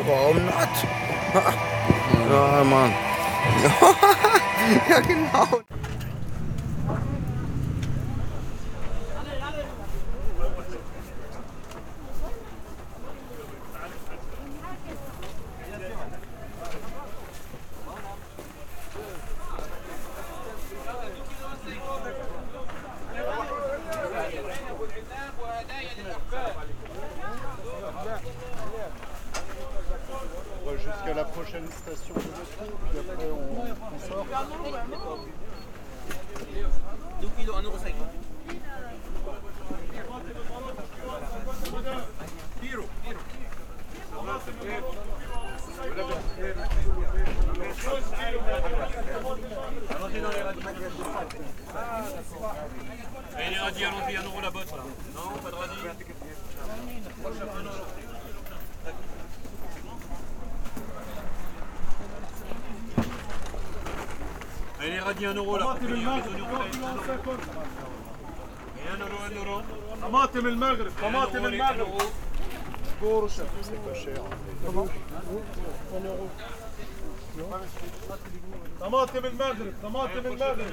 warum not? Ja, Mann. Ja, genau. Jusqu'à la prochaine station de métro, puis après on sort. 2 kilos, 1,50 €. Et les radis, allons-y, 1 € la botte là. Non, pas de radis. Allez, les radis, 1 € là. Et 1 €, 1 €. طماطم المغرب طماطم المغرب C'est pas cher. طماطم المغرب طماطم المغرب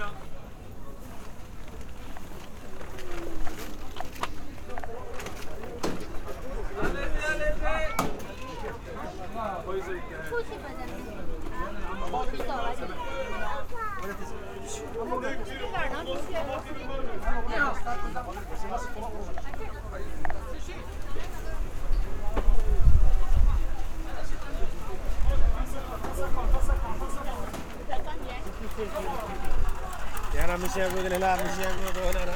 أنا مش هقول لا مش هقول لا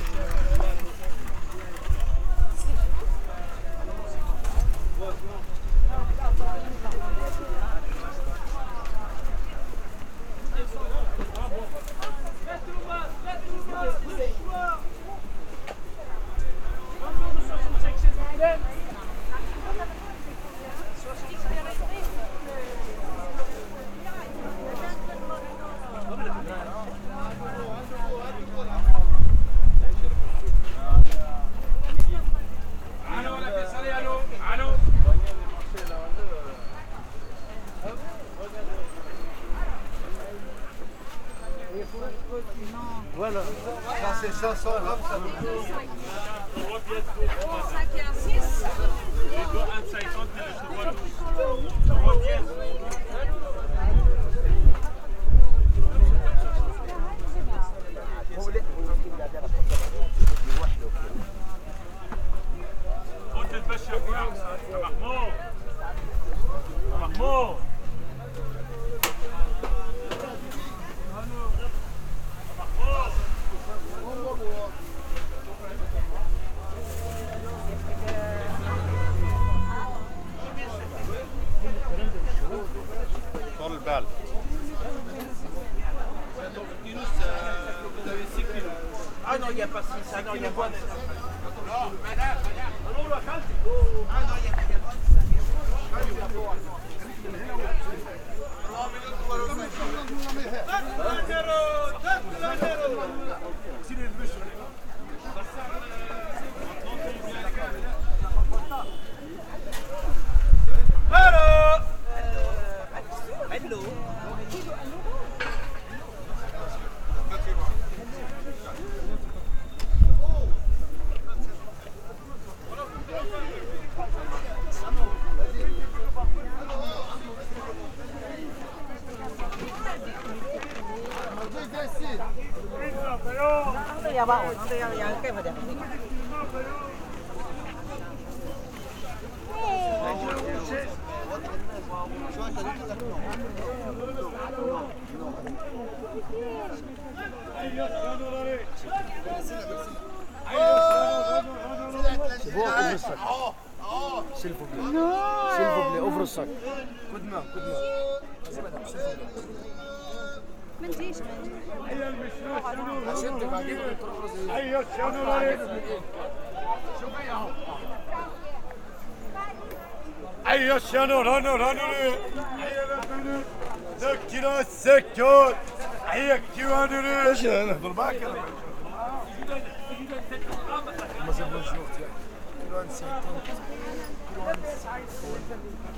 Voilà, ça c'est 500 grammes, ça veut dire. 5 et un 6. Dans le bal. Ah non, il n'y a pas 6. Ah non, il y a pas 9. C'est bon, ouvre le sac. S'il vous plaît. S'il vous plaît, ouvre le sac. Coup de main, coup de main. Vas-y madame, s'il vous plaît. ما نجيش عشان تبقى جايبه الطرق ايوه شنو عليك ايوه شنو رانو ذكرى السكوت هيك كيوانو ايش نهضر معك انا ما زال بنشوف كيلو 50